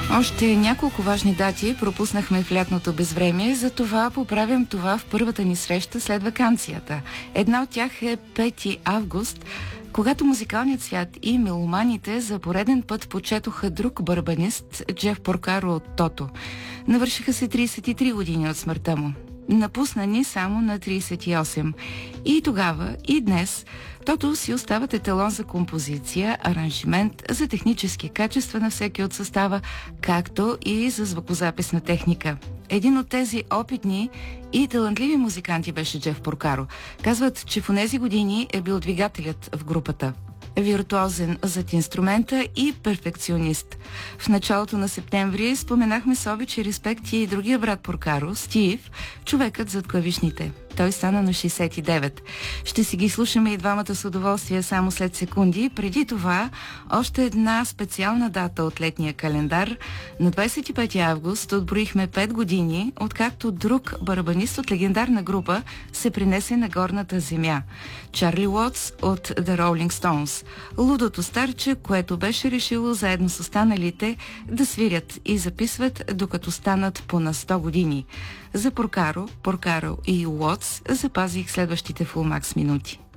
Още няколко важни дати пропуснахме в лятното безвремие, затова поправям това в първата ни среща след ваканцията. Една от тях е 5 август, когато музикалният свят и меломаните за пореден път почетоха друг барабанист, Джеф Поркаро от Тото. Навършиха се 33 години от смъртта му. Напусна ни само на 38. И тогава, и днес, Тото си остават еталон за композиция, аранжимент, за технически качества на всеки от състава, както и за звукозаписна техника. Един от тези опитни и талантливи музиканти беше Джеф Поркаро. Казват, че в онези години е бил двигателят в групата. Виртуозен зад инструмента и перфекционист. В началото на септември споменахме с обич и респект и другия брат Поркаро, Стив, човекът зад клавишните. Той стана на 69. Ще си ги слушаме и двамата с удоволствие само след секунди. Преди това, още една специална дата от летния календар. На 25 август отброихме 5 години, откакто друг барабанист от легендарна група се принесе на горната земя. Чарли Уотс от The Rolling Stones. Лудото старче, което беше решило заедно с останалите да свирят и записват, докато станат по на 100 години. За Поркаро и Уотс запазих следващите Full Max минути.